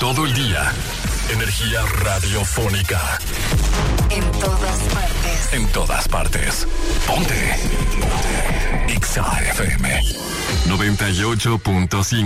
todo el día. Energía radiofónica. En todas partes. En todas partes. Ponte. Ponte. XAFM 98.5.